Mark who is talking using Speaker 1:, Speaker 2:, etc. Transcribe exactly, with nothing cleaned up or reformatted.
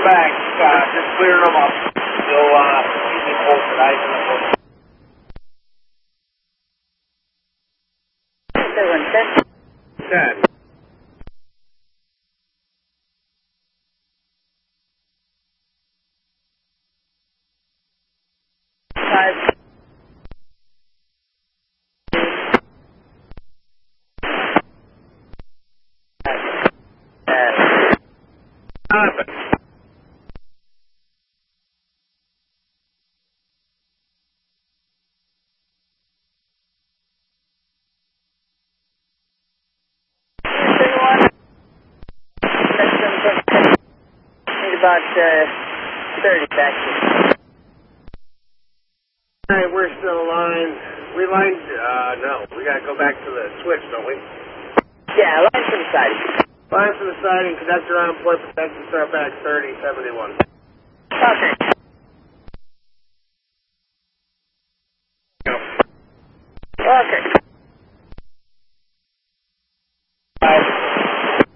Speaker 1: back. Uh, just clearing them up. So, uh, keep me posted. I ten.
Speaker 2: Five.
Speaker 1: Seven.
Speaker 2: Need about uh, thirty back here.
Speaker 1: Alright, we're still aligned. We lined, uh, no. We gotta go back to the switch, don't we?
Speaker 2: Yeah, line from the siding.
Speaker 1: Line from the siding, conductor on point, protected, start back thirty seventy-one.
Speaker 2: Okay.
Speaker 1: Go.
Speaker 2: Okay.